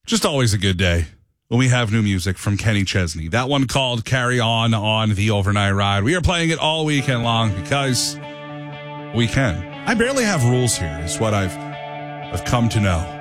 Just always a good day when we have new music from Kenny Chesney. That one called Carry On the Overnight Ride. We are playing it all weekend long because we can. I barely have rules here, is what I've come to know.